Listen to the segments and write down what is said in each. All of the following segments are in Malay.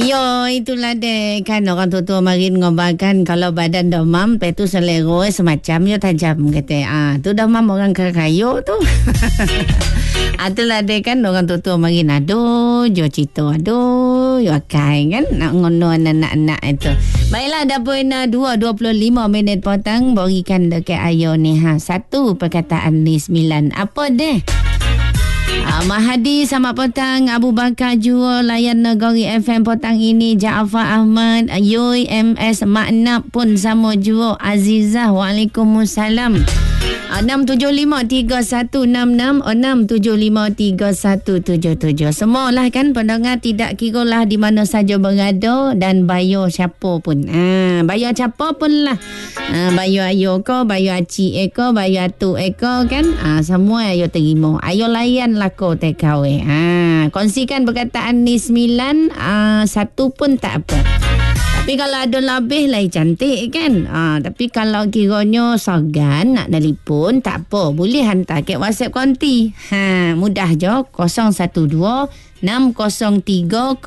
Yo, itulah deh. Kan orang tua-tua marin ngobarkan kalau badan demam, lepas tu selero semacam yo tajam kata. Tu demam orang kayu tu. Itulah deh kan orang tua-tua marin aduh, jo cito aduh, yo akai kan nak ngono anak-anak itu. Baiklah, dah pun 2:25 petang berikan dekat ayo ni satu perkataan ni 9. Apa deh? Mahadi selamat petang. Abu Bakar Jua layan Negeri FM petang ini. Jaafar Ahmad, Yui MS Maknab pun sama Jua. Azizah, Waalaikumsalam. 6753166 6753177. Semualah kan pendengar, tidak kira lah di mana saja berada dan bayar siapa pun. Bayar siapa pun lah. Bayar ayo ko, bayar aci eko, bayar tu eko kan. Semua ayo terima. Ayo layan lah ko TKW. Kongsikan perkataan ni 9, satu pun tak apa. Tapi kalau ada lebih lain cantik kan. Tapi kalau kiranya sogan nak telefon tak apa. Boleh hantar ke WhatsApp konti. Mudah je. 012-603-0603.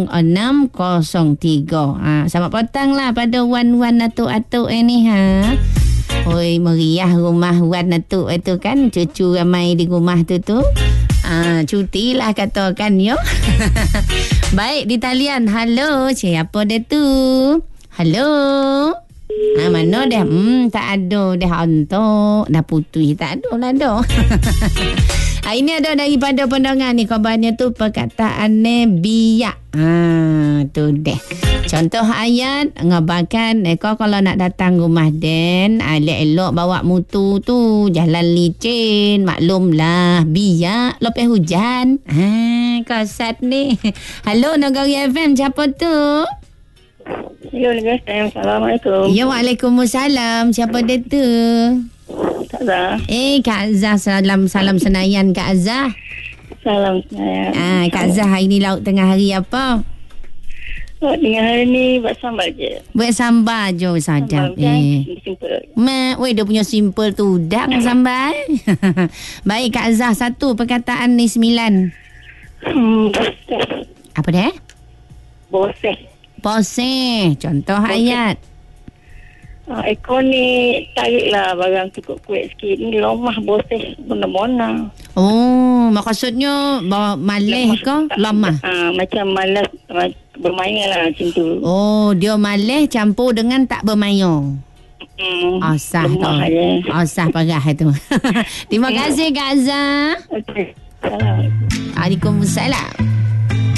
Selamat petang lah pada Wan-Wan Atuk-Atuk ni. Oi, meriah rumah Wan Atuk itu kan. Cucu ramai di rumah tu. Cuti lah katakan yo. Baik, di talian. Halo, siapa dia tu? Halo. Mana dah? Tak ada dah untuk. Dah putih. Tak ada lah dah. Ini ada daripada pendengar ni. Kabarnya tu perkataan ni biak. Tu deh. Contoh ayat ngabarkan kau kalau nak datang rumah Den, elok-elok bawa mutu tu, jalan licin, maklumlah biak lepas hujan. Kasat ni. Halo Negeri FM, siapa tu? Ya, Negeri FM. Assalamualaikum. Ya, Waalaikumsalam. Siapa dia tu? Kak Zah. Kak Zah, salam Senayan Kak Zah. Salam Senayan. Kak Zah, hari ni lauk tengah hari apa? Tengah hari ni buat sambal je. Buat sambal je, sadap. Simple. Weh, dia punya simple tu. Udang sambal. Baik, Kak Zah, satu perkataan ni 9. Boseh. Apa dia? Boseh. Boseh. Contoh ayat. Ekor ni tariklah barang cukup kuat sikit. Ni lomah boseh bona-bona. Maksudnya malas ke? Lemah. Macam malas bermain lah macam tu. Dia malas campur dengan tak bermain. Asah tu. Asah parah tu. Terima kasih Kak Azhar. Okey. Assalamualaikum. Waalaikumsalam.